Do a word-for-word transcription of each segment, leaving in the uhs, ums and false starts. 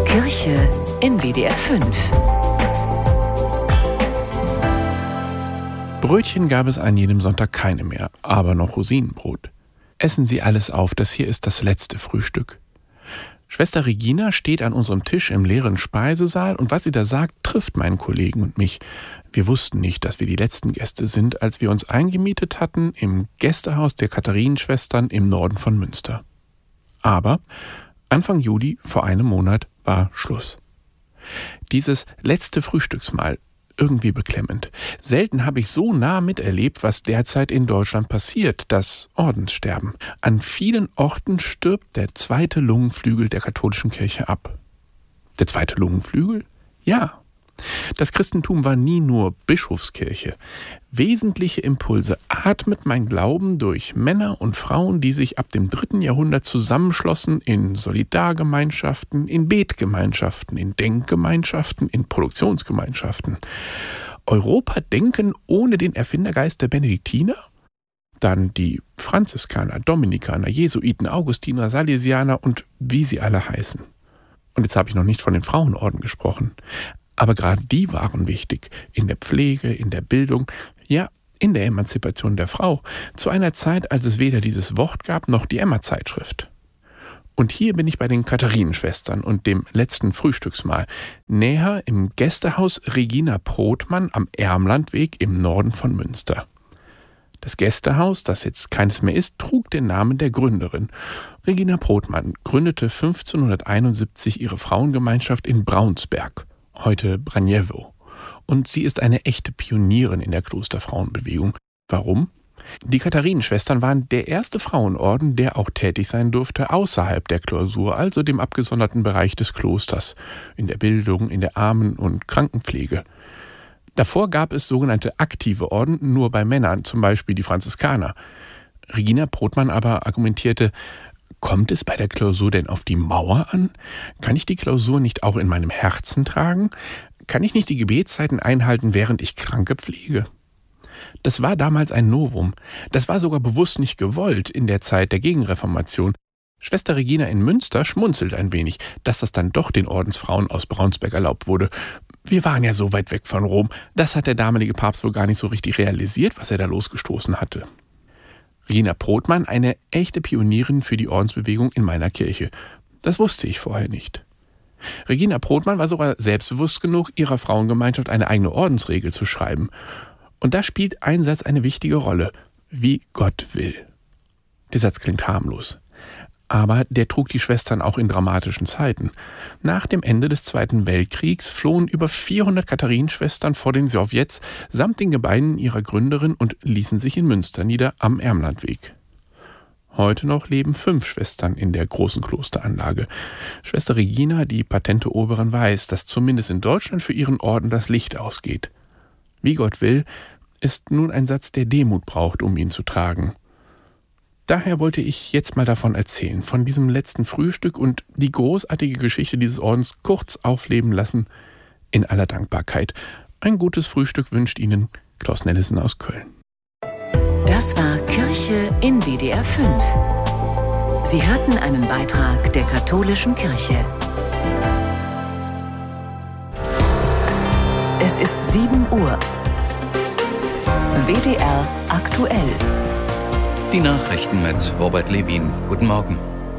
Kirche in W D R fünf. Brötchen gab es an jedem Sonntag keine mehr, aber noch Rosinenbrot. Essen Sie alles auf, das hier ist das letzte Frühstück. Schwester Regina steht an unserem Tisch im leeren Speisesaal und was sie da sagt, trifft meinen Kollegen und mich. Wir wussten nicht, dass wir die letzten Gäste sind, als wir uns eingemietet hatten im Gästehaus der Katharinenschwestern im Norden von Münster. Aber Anfang Juli, vor einem Monat, war Schluss. Dieses letzte Frühstücksmahl, irgendwie beklemmend. Selten habe ich so nah miterlebt, was derzeit in Deutschland passiert, das Ordenssterben. An vielen Orten stirbt der zweite Lungenflügel der katholischen Kirche ab. Der zweite Lungenflügel? Ja. Das Christentum war nie nur Bischofskirche. Wesentliche Impulse atmet mein Glauben durch Männer und Frauen, die sich ab dem dritten Jahrhundert zusammenschlossen in Solidargemeinschaften, in Betgemeinschaften, in Denkgemeinschaften, in Produktionsgemeinschaften. Europa denken ohne den Erfindergeist der Benediktiner? Dann die Franziskaner, Dominikaner, Jesuiten, Augustiner, Salesianer und wie sie alle heißen. Und jetzt habe ich noch nicht von den Frauenorden gesprochen. Aber gerade die waren wichtig, in der Pflege, in der Bildung, ja, in der Emanzipation der Frau, zu einer Zeit, als es weder dieses Wort gab, noch die Emma-Zeitschrift. Und hier bin ich bei den Katharinenschwestern und dem letzten Frühstücksmahl, näher im Gästehaus Regina Prothmann am Ermlandweg im Norden von Münster. Das Gästehaus, das jetzt keines mehr ist, trug den Namen der Gründerin. Regina Prothmann gründete fünfzehnhunderteinundsiebzig ihre Frauengemeinschaft in Braunsberg, heute Braniewo. Und sie ist eine echte Pionierin in der Klosterfrauenbewegung. Warum? Die Katharinenschwestern waren der erste Frauenorden, der auch tätig sein durfte außerhalb der Klausur, also dem abgesonderten Bereich des Klosters, in der Bildung, in der Armen- und Krankenpflege. Davor gab es sogenannte aktive Orden nur bei Männern, zum Beispiel die Franziskaner. Regina Prothmann aber argumentierte, kommt es bei der Klausur denn auf die Mauer an? Kann ich die Klausur nicht auch in meinem Herzen tragen? Kann ich nicht die Gebetszeiten einhalten, während ich Kranke pflege? Das war damals ein Novum. Das war sogar bewusst nicht gewollt in der Zeit der Gegenreformation. Schwester Regina in Münster schmunzelt ein wenig, dass das dann doch den Ordensfrauen aus Braunsberg erlaubt wurde. Wir waren ja so weit weg von Rom. Das hat der damalige Papst wohl gar nicht so richtig realisiert, was er da losgestoßen hatte. Regina Prothmann, eine echte Pionierin für die Ordensbewegung in meiner Kirche. Das wusste ich vorher nicht. Regina Prothmann war sogar selbstbewusst genug, ihrer Frauengemeinschaft eine eigene Ordensregel zu schreiben. Und da spielt ein Satz eine wichtige Rolle. Wie Gott will. Der Satz klingt harmlos. Aber der trug die Schwestern auch in dramatischen Zeiten. Nach dem Ende des Zweiten Weltkriegs flohen über vierhundert Katharinenschwestern vor den Sowjets samt den Gebeinen ihrer Gründerin und ließen sich in Münster nieder am Ermlandweg. Heute noch leben fünf Schwestern in der großen Klosteranlage. Schwester Regina, die patente Oberin, weiß, dass zumindest in Deutschland für ihren Orden das Licht ausgeht. Wie Gott will, ist nun ein Satz, der Demut braucht, um ihn zu tragen. Daher wollte ich jetzt mal davon erzählen, von diesem letzten Frühstück und die großartige Geschichte dieses Ordens kurz aufleben lassen, in aller Dankbarkeit. Ein gutes Frühstück wünscht Ihnen Klaus Nellesen aus Köln. Das war Kirche in W D R fünf. Sie hörten einen Beitrag der katholischen Kirche. Es ist sieben Uhr. W D R aktuell. Die Nachrichten mit Robert Levin. Guten Morgen.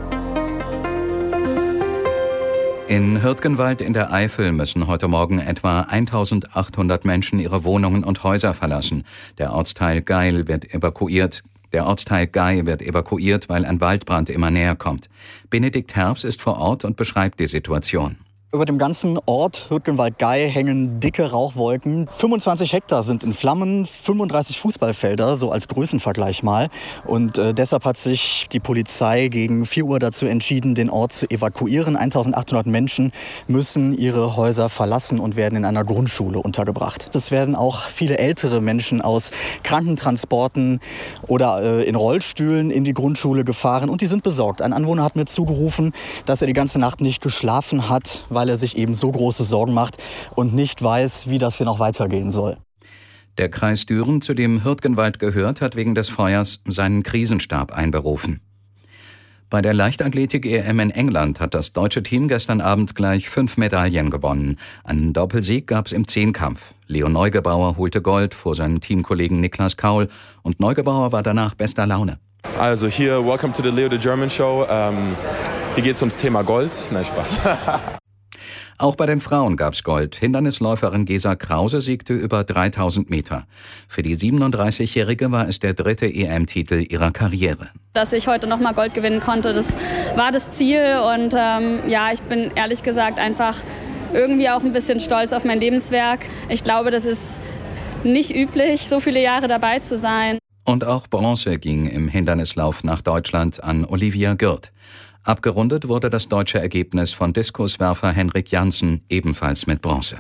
In Hürtgenwald in der Eifel müssen heute Morgen etwa eintausendachthundert Menschen ihre Wohnungen und Häuser verlassen. Der Ortsteil Geil wird evakuiert. Der Ortsteil Gei wird evakuiert, weil ein Waldbrand immer näher kommt. Benedikt Herbst ist vor Ort und beschreibt die Situation. Über dem ganzen Ort Hürtgenwald-Gei hängen dicke Rauchwolken. fünfundzwanzig Hektar sind in Flammen, fünfunddreißig Fußballfelder, so als Größenvergleich mal. Und äh, deshalb hat sich die Polizei gegen vier Uhr dazu entschieden, den Ort zu evakuieren. eintausendachthundert Menschen müssen ihre Häuser verlassen und werden in einer Grundschule untergebracht. Es werden auch viele ältere Menschen aus Krankentransporten oder äh, in Rollstühlen in die Grundschule gefahren. Und die sind besorgt. Ein Anwohner hat mir zugerufen, dass er die ganze Nacht nicht geschlafen hat, weil er sich eben so große Sorgen macht und nicht weiß, wie das hier noch weitergehen soll. Der Kreis Düren, zu dem Hürtgenwald gehört, hat wegen des Feuers seinen Krisenstab einberufen. Bei der Leichtathletik-E M in England hat das deutsche Team gestern Abend gleich fünf Medaillen gewonnen. Einen Doppelsieg gab es im Zehnkampf. Leo Neugebauer holte Gold vor seinem Teamkollegen Niklas Kaul und Neugebauer war danach bester Laune. Also hier, welcome to the Leo the German Show. Ähm, hier geht es ums Thema Gold. Nein, Spaß. Auch bei den Frauen gab's Gold. Hindernisläuferin Gesa Krause siegte über dreitausend Meter. Für die siebenunddreißigjährige war es der dritte E M-Titel ihrer Karriere. Dass ich heute nochmal Gold gewinnen konnte, das war das Ziel. Und ähm, ja, ich bin ehrlich gesagt einfach irgendwie auch ein bisschen stolz auf mein Lebenswerk. Ich glaube, das ist nicht üblich, so viele Jahre dabei zu sein. Und auch Bronze ging im Hindernislauf nach Deutschland an Olivia Gürt. Abgerundet wurde das deutsche Ergebnis von Diskuswerfer Henrik Janssen, ebenfalls mit Bronze.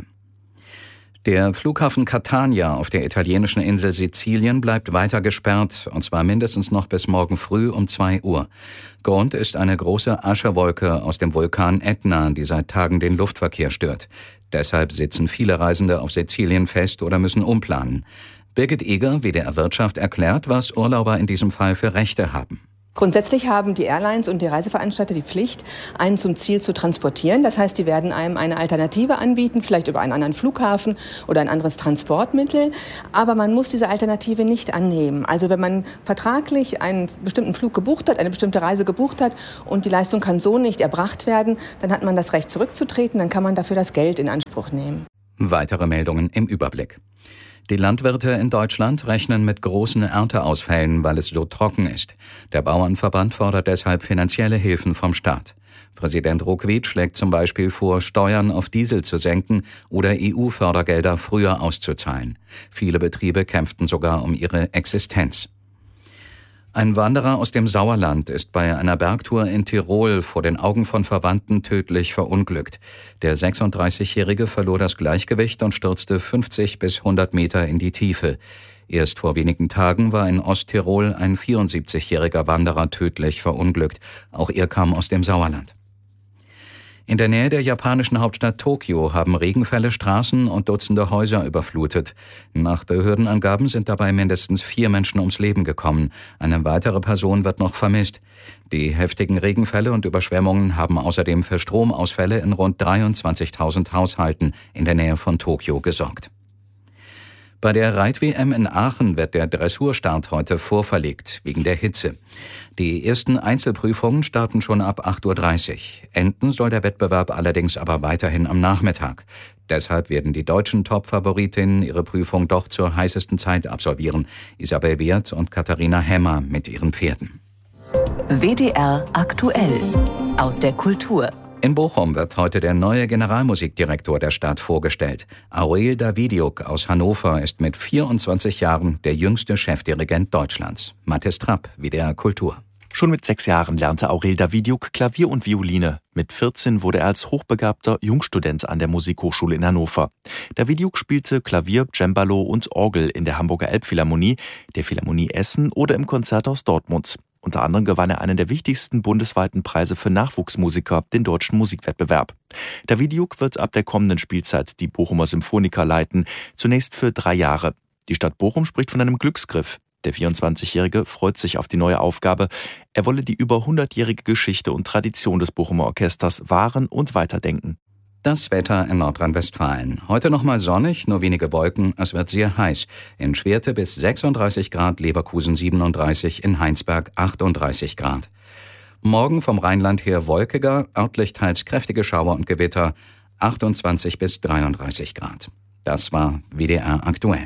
Der Flughafen Catania auf der italienischen Insel Sizilien bleibt weiter gesperrt, und zwar mindestens noch bis morgen früh um zwei Uhr. Grund ist eine große Aschewolke aus dem Vulkan Ätna, die seit Tagen den Luftverkehr stört. Deshalb sitzen viele Reisende auf Sizilien fest oder müssen umplanen. Birgit Eger, W D R Wirtschaft, erklärt, was Urlauber in diesem Fall für Rechte haben. Grundsätzlich haben die Airlines und die Reiseveranstalter die Pflicht, einen zum Ziel zu transportieren. Das heißt, die werden einem eine Alternative anbieten, vielleicht über einen anderen Flughafen oder ein anderes Transportmittel. Aber man muss diese Alternative nicht annehmen. Also wenn man vertraglich einen bestimmten Flug gebucht hat, eine bestimmte Reise gebucht hat und die Leistung kann so nicht erbracht werden, dann hat man das Recht zurückzutreten, dann kann man dafür das Geld in Anspruch nehmen. Weitere Meldungen im Überblick. Die Landwirte in Deutschland rechnen mit großen Ernteausfällen, weil es so trocken ist. Der Bauernverband fordert deshalb finanzielle Hilfen vom Staat. Präsident Ruckwied schlägt zum Beispiel vor, Steuern auf Diesel zu senken oder E U-Fördergelder früher auszuzahlen. Viele Betriebe kämpften sogar um ihre Existenz. Ein Wanderer aus dem Sauerland ist bei einer Bergtour in Tirol vor den Augen von Verwandten tödlich verunglückt. Der sechsunddreißigjährige verlor das Gleichgewicht und stürzte fünfzig bis hundert Meter in die Tiefe. Erst vor wenigen Tagen war in Osttirol ein vierundsiebzigjähriger Wanderer tödlich verunglückt. Auch er kam aus dem Sauerland. In der Nähe der japanischen Hauptstadt Tokio haben Regenfälle Straßen und Dutzende Häuser überflutet. Nach Behördenangaben sind dabei mindestens vier Menschen ums Leben gekommen. Eine weitere Person wird noch vermisst. Die heftigen Regenfälle und Überschwemmungen haben außerdem für Stromausfälle in rund dreiundzwanzigtausend Haushalten in der Nähe von Tokio gesorgt. Bei der Reit-W M in Aachen wird der Dressurstart heute vorverlegt, wegen der Hitze. Die ersten Einzelprüfungen starten schon ab acht Uhr dreißig. Enden soll der Wettbewerb allerdings aber weiterhin am Nachmittag. Deshalb werden die deutschen Top-Favoritinnen ihre Prüfung doch zur heißesten Zeit absolvieren. Isabel Wehrt und Katharina Hemmer mit ihren Pferden. W D R aktuell aus der Kultur. In Bochum wird heute der neue Generalmusikdirektor der Stadt vorgestellt. Aurel Davidiuk aus Hannover ist mit vierundzwanzig Jahren der jüngste Chefdirigent Deutschlands. Mathis Trapp, W D R Kultur. Schon mit sechs Jahren lernte Aurel Davidiuk Klavier und Violine. Mit vierzehn wurde er als hochbegabter Jungstudent an der Musikhochschule in Hannover. Davidiuk spielte Klavier, Cembalo und Orgel in der Hamburger Elbphilharmonie, der Philharmonie Essen oder im Konzerthaus Dortmund. Unter anderem gewann er einen der wichtigsten bundesweiten Preise für Nachwuchsmusiker, den Deutschen Musikwettbewerb. Davidiuk wird ab der kommenden Spielzeit die Bochumer Symphoniker leiten, zunächst für drei Jahre. Die Stadt Bochum spricht von einem Glücksgriff. Der vierundzwanzigjährige freut sich auf die neue Aufgabe. Er wolle die über hundertjährige Geschichte und Tradition des Bochumer Orchesters wahren und weiterdenken. Das Wetter in Nordrhein-Westfalen. Heute nochmal sonnig, nur wenige Wolken. Es wird sehr heiß. In Schwerte bis sechsunddreißig Grad, Leverkusen siebenunddreißig, in Heinsberg achtunddreißig Grad. Morgen vom Rheinland her wolkiger, örtlich teils kräftige Schauer und Gewitter, achtundzwanzig bis dreiunddreißig Grad. Das war W D R aktuell.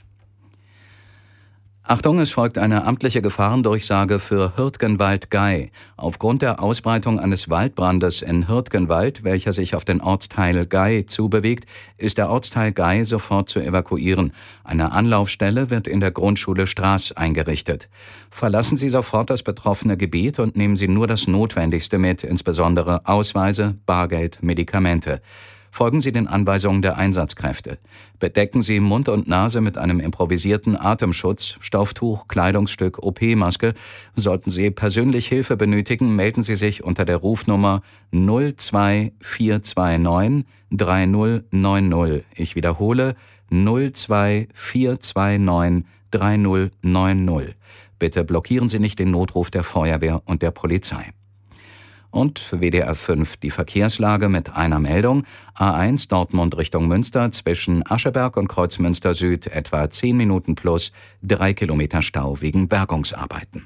Achtung, es folgt eine amtliche Gefahrendurchsage für Hürtgenwald-Gay. Aufgrund der Ausbreitung eines Waldbrandes in Hürtgenwald, welcher sich auf den Ortsteil Gay zubewegt, ist der Ortsteil Gay sofort zu evakuieren. Eine Anlaufstelle wird in der Grundschule Straß eingerichtet. Verlassen Sie sofort das betroffene Gebiet und nehmen Sie nur das Notwendigste mit, insbesondere Ausweise, Bargeld, Medikamente. Folgen Sie den Anweisungen der Einsatzkräfte. Bedecken Sie Mund und Nase mit einem improvisierten Atemschutz, Stofftuch, Kleidungsstück, O P-Maske. Sollten Sie persönlich Hilfe benötigen, melden Sie sich unter der Rufnummer null zwei vier zwei neun drei null neun null. Ich wiederhole null zwei vier zwei neun drei null neun null. Bitte blockieren Sie nicht den Notruf der Feuerwehr und der Polizei. Und W D R fünf die Verkehrslage mit einer Meldung. A eins Dortmund Richtung Münster zwischen Ascheberg und Kreuzmünster Süd etwa zehn Minuten plus, drei Kilometer Stau wegen Bergungsarbeiten.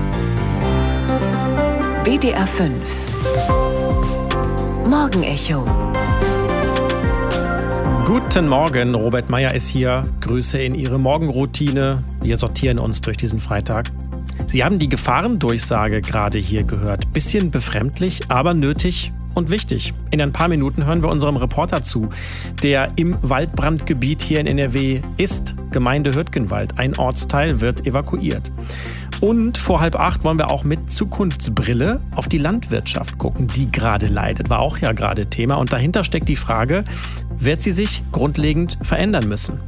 W D R fünf Morgenecho. Guten Morgen, Robert Meyer ist hier. Grüße in Ihre Morgenroutine. Wir sortieren uns durch diesen Freitag. Sie haben die Gefahrendurchsage gerade hier gehört. Bisschen befremdlich, aber nötig und wichtig. In ein paar Minuten hören wir unserem Reporter zu, der im Waldbrandgebiet hier in N R W ist. Gemeinde Hürtgenwald. Ein Ortsteil wird evakuiert. Und vor halb acht wollen wir auch mit Zukunftsbrille auf die Landwirtschaft gucken, die gerade leidet. War auch ja gerade Thema. Und dahinter steckt die Frage, wird sie sich grundlegend verändern müssen?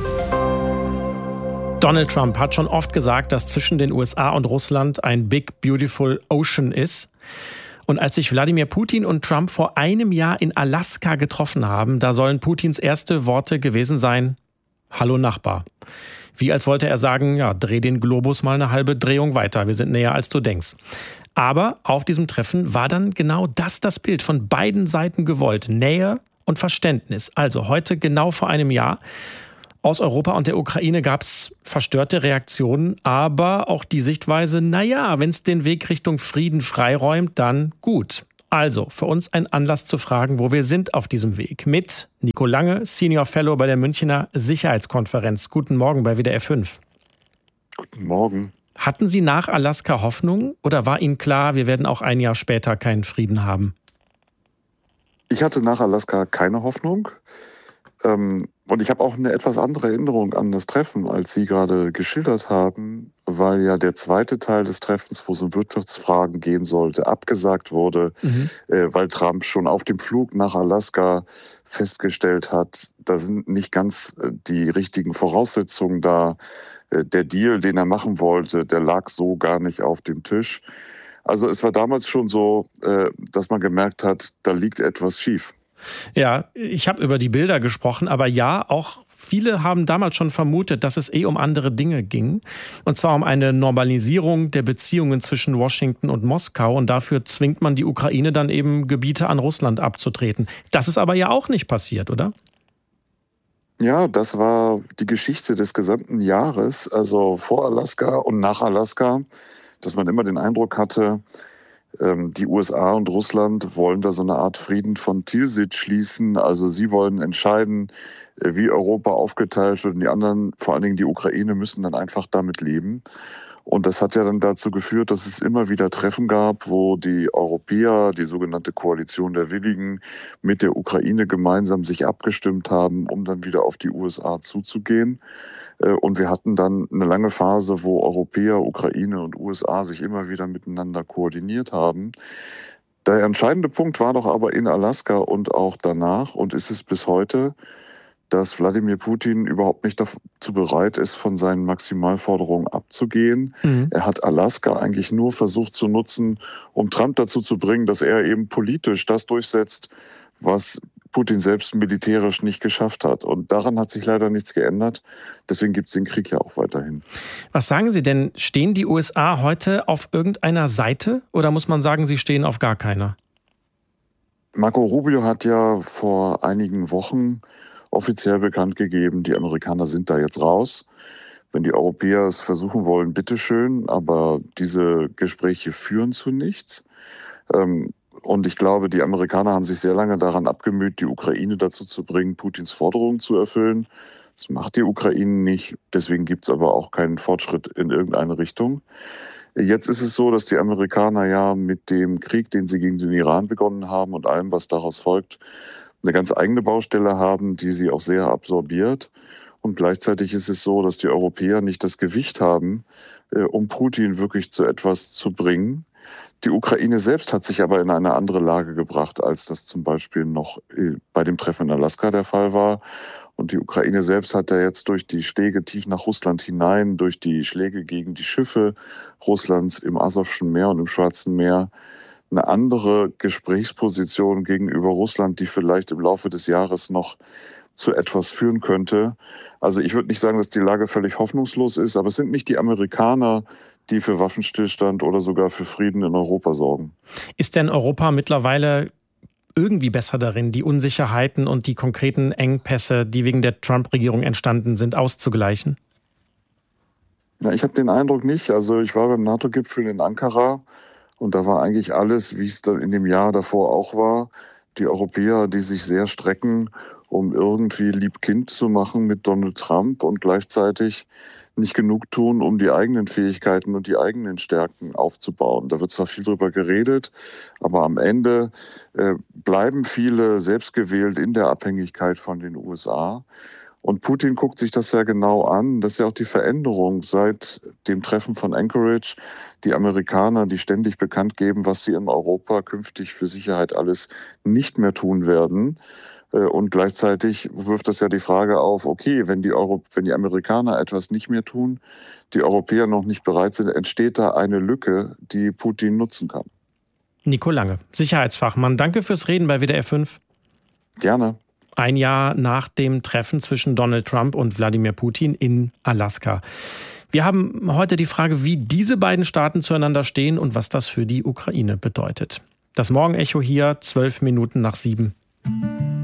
Donald Trump hat schon oft gesagt, dass zwischen den U S A und Russland ein Big Beautiful Ocean ist. Und als sich Wladimir Putin und Trump vor einem Jahr in Alaska getroffen haben, da sollen Putins erste Worte gewesen sein: Hallo Nachbar. Wie als wollte er sagen, ja, dreh den Globus mal eine halbe Drehung weiter, wir sind näher als du denkst. Aber auf diesem Treffen war dann genau das das Bild von beiden Seiten gewollt: Nähe und Verständnis. Also heute genau vor einem Jahr. Aus Europa und der Ukraine gab es verstörte Reaktionen, aber auch die Sichtweise, naja, wenn es den Weg Richtung Frieden freiräumt, dann gut. Also für uns ein Anlass zu fragen, wo wir sind auf diesem Weg. Mit Nico Lange, Senior Fellow bei der Münchner Sicherheitskonferenz. Guten Morgen bei W D R fünf. Guten Morgen. Hatten Sie nach Alaska Hoffnung oder war Ihnen klar, wir werden auch ein Jahr später keinen Frieden haben? Ich hatte nach Alaska keine Hoffnung. Ähm, und ich habe auch eine etwas andere Erinnerung an das Treffen, als Sie gerade geschildert haben, weil ja der zweite Teil des Treffens, wo es um Wirtschaftsfragen gehen sollte, abgesagt wurde, mhm. äh, weil Trump schon auf dem Flug nach Alaska festgestellt hat, da sind nicht ganz äh, die richtigen Voraussetzungen da. Äh, der Deal, den er machen wollte, der lag so gar nicht auf dem Tisch. Also es war damals schon so, äh, dass man gemerkt hat, da liegt etwas schief. Ja, ich habe über die Bilder gesprochen, aber ja, auch viele haben damals schon vermutet, dass es eh um andere Dinge ging. Und zwar um eine Normalisierung der Beziehungen zwischen Washington und Moskau. Und dafür zwingt man die Ukraine dann eben, Gebiete an Russland abzutreten. Das ist aber ja auch nicht passiert, oder? Ja, das war die Geschichte des gesamten Jahres, also vor Alaska und nach Alaska, dass man immer den Eindruck hatte, die U S A und Russland wollen da so eine Art Frieden von Tilsit schließen. Also sie wollen entscheiden, wie Europa aufgeteilt wird und die anderen, vor allen Dingen die Ukraine, müssen dann einfach damit leben. Und das hat ja dann dazu geführt, dass es immer wieder Treffen gab, wo die Europäer, die sogenannte Koalition der Willigen, mit der Ukraine gemeinsam sich abgestimmt haben, um dann wieder auf die U S A zuzugehen. Und wir hatten dann eine lange Phase, wo Europäer, Ukraine und U S A sich immer wieder miteinander koordiniert haben. Der entscheidende Punkt war doch aber in Alaska und auch danach, und ist es bis heute, dass Wladimir Putin überhaupt nicht dazu bereit ist, von seinen Maximalforderungen abzugehen. Mhm. Er hat Alaska eigentlich nur versucht zu nutzen, um Trump dazu zu bringen, dass er eben politisch das durchsetzt, was Putin selbst militärisch nicht geschafft hat. Und daran hat sich leider nichts geändert. Deswegen gibt es den Krieg ja auch weiterhin. Was sagen Sie denn? Stehen die U S A heute auf irgendeiner Seite oder muss man sagen, sie stehen auf gar keiner? Marco Rubio hat ja vor einigen Wochen offiziell bekannt gegeben, die Amerikaner sind da jetzt raus. Wenn die Europäer es versuchen wollen, bitteschön, aber diese Gespräche führen zu nichts. Ähm, Und ich glaube, die Amerikaner haben sich sehr lange daran abgemüht, die Ukraine dazu zu bringen, Putins Forderungen zu erfüllen. Das macht die Ukraine nicht. Deswegen gibt es aber auch keinen Fortschritt in irgendeine Richtung. Jetzt ist es so, dass die Amerikaner ja mit dem Krieg, den sie gegen den Iran begonnen haben und allem, was daraus folgt, eine ganz eigene Baustelle haben, die sie auch sehr absorbiert. Und gleichzeitig ist es so, dass die Europäer nicht das Gewicht haben, um Putin wirklich zu etwas zu bringen. Die Ukraine selbst hat sich aber in eine andere Lage gebracht, als das zum Beispiel noch bei dem Treffen in Alaska der Fall war. Und die Ukraine selbst hat ja jetzt durch die Schläge tief nach Russland hinein, durch die Schläge gegen die Schiffe Russlands im Asowschen Meer und im Schwarzen Meer eine andere Gesprächsposition gegenüber Russland, die vielleicht im Laufe des Jahres noch zu etwas führen könnte. Also ich würde nicht sagen, dass die Lage völlig hoffnungslos ist, aber es sind nicht die Amerikaner, die für Waffenstillstand oder sogar für Frieden in Europa sorgen. Ist denn Europa mittlerweile irgendwie besser darin, die Unsicherheiten und die konkreten Engpässe, die wegen der Trump-Regierung entstanden sind, auszugleichen? Ja, ich habe den Eindruck nicht. Also ich war beim NATO-Gipfel in Ankara und da war eigentlich alles, wie es dann in dem Jahr davor auch war. Die Europäer, die sich sehr strecken, um irgendwie Lieb-Kind zu machen mit Donald Trump und gleichzeitig nicht genug tun, um die eigenen Fähigkeiten und die eigenen Stärken aufzubauen. Da wird zwar viel drüber geredet, aber am Ende äh, bleiben viele selbstgewählt in der Abhängigkeit von den U S A. Und Putin guckt sich das ja genau an. Das ist ja auch die Veränderung seit dem Treffen von Anchorage. Die Amerikaner, die ständig bekannt geben, was sie in Europa künftig für Sicherheit alles nicht mehr tun werden. Und gleichzeitig wirft das ja die Frage auf, okay, wenn die, Euro, wenn die Amerikaner etwas nicht mehr tun, die Europäer noch nicht bereit sind, entsteht da eine Lücke, die Putin nutzen kann. Nico Lange, Sicherheitsfachmann. Danke fürs Reden bei W D R fünf. Gerne. Ein Jahr nach dem Treffen zwischen Donald Trump und Wladimir Putin in Alaska. Wir haben heute die Frage, wie diese beiden Staaten zueinander stehen und was das für die Ukraine bedeutet. Das Morgenecho hier, zwölf Minuten nach sieben.